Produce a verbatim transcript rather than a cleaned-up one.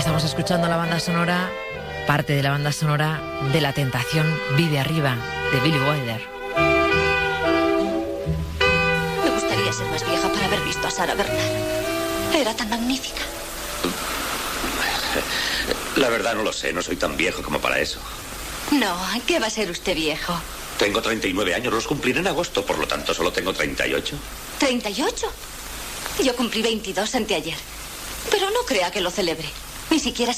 estamos escuchando la banda sonora, parte de la banda sonora de La Tentación Vive Arriba, de Billy Wilder. Me gustaría ser más vieja para haber visto a Sarah Bernhardt. Era tan magnífica. La verdad no lo sé, no soy tan viejo como para eso. No, ¿qué va a ser usted viejo? Tengo treinta y nueve años, los cumpliré en agosto, por lo tanto solo tengo treinta y ocho. ¿treinta y ocho? Yo cumplí veintidós anteayer. Pero no crea que lo celebre. Ni siquiera